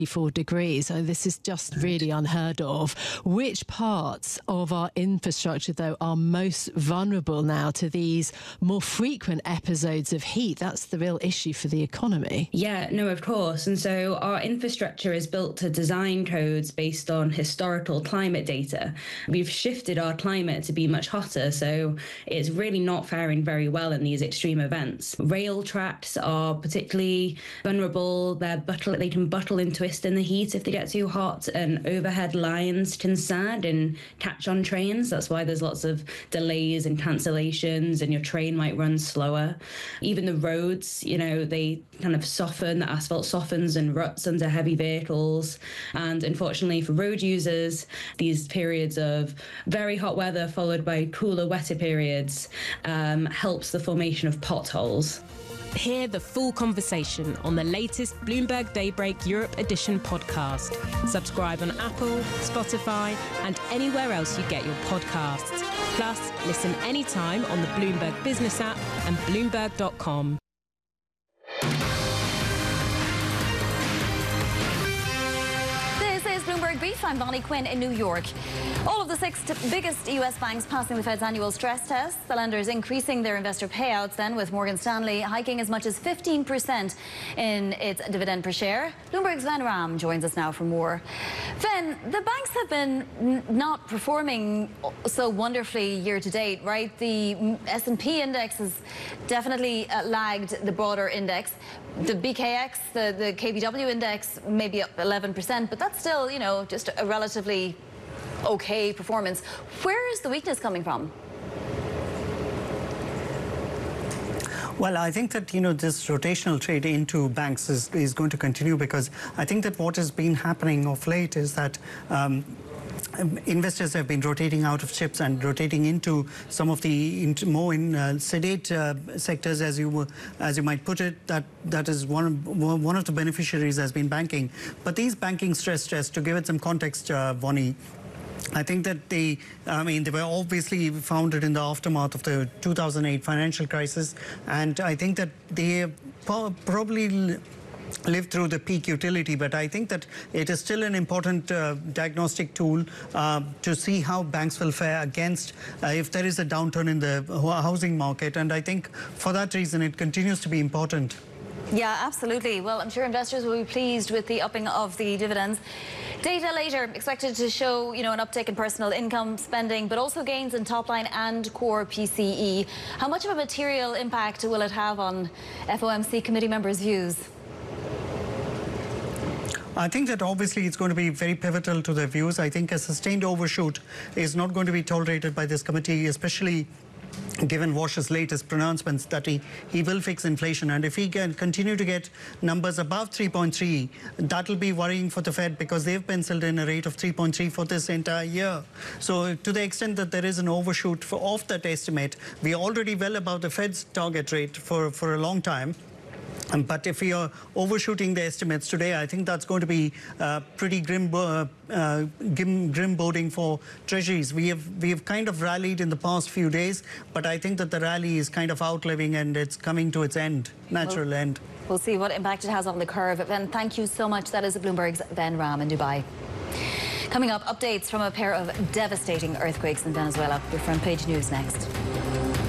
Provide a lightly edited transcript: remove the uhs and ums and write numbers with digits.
4 degrees. So this is just really unheard of. Which parts of our infrastructure, though, are most vulnerable now to these more frequent episodes of heat? That's the real issue for the economy. Yeah, no, of course. And so our infrastructure is built to design codes based on historical climate data. We've shifted our climate to be much hotter, so it's really not faring very well in these extreme events. Rail tracks are particularly vulnerable. They can buckle and twist in the heat if they get too hot, and overhead lines can sag and catch on trains. That's why there's lots of delays and cancellations, and your train might run slower. Even the roads, they kind of soften, the asphalt softens and ruts under heavy vehicles. And unfortunately for road users, these periods of very hot weather followed by cooler, wetter periods helps the formation of potholes. Hear the full conversation on the latest Bloomberg Daybreak Europe Edition podcast. Subscribe on Apple, Spotify, and anywhere else you get your podcasts. Plus, listen anytime on the Bloomberg Business app and Bloomberg.com. This is Bloomberg Beat. I'm Bonnie Quinn in New York. All of the 6 biggest US banks passing the Fed's annual stress test. The lenders increasing their investor payouts then, with Morgan Stanley hiking as much as 15% in its dividend per share. Bloomberg's Ven Ram joins us now for more. Ven, the banks have been not performing so wonderfully year to date, right? The S&P index has definitely lagged the broader index. The BKX, the KBW index, maybe up 11%, but that's still, just a relatively okay performance. Where is the weakness coming from? Well, I think that, this rotational trade into banks is going to continue, because I think that what has been happening of late is that investors have been rotating out of chips and rotating into some of the more sedate sectors, as you might put it. That is one of the beneficiaries has been banking. But these banking stress tests, to give it some context, Bonnie, I think that they were obviously founded in the aftermath of the 2008 financial crisis, and I think that they probably lived through the peak utility, but I think that it is still an important diagnostic tool to see how banks will fare against if there is a downturn in the housing market, and I think for that reason it continues to be important. Yeah, absolutely. Well, I'm sure investors will be pleased with the upping of the dividends. Data later expected to show, an uptick in personal income spending, but also gains in top line and core PCE. How much of a material impact will it have on FOMC committee members' views? I think that obviously it's going to be very pivotal to their views. I think a sustained overshoot is not going to be tolerated by this committee, especially given Walsh's latest pronouncements that he will fix inflation. And if he can continue to get numbers above 3.3, that will be worrying for the Fed, because they've penciled in a rate of 3.3 for this entire year. So to the extent that there is an overshoot of that estimate, we are already well above the Fed's target rate for a long time. But if we are overshooting the estimates today, I think that's going to be pretty grim boding for treasuries. We have kind of rallied in the past few days, but I think that the rally is kind of outliving and it's coming to its natural end. We'll see what impact it has on the curve. Ven, thank you so much. That is Bloomberg's Ven Ram in Dubai. Coming up, updates from a pair of devastating earthquakes in Venezuela. Your front page news next.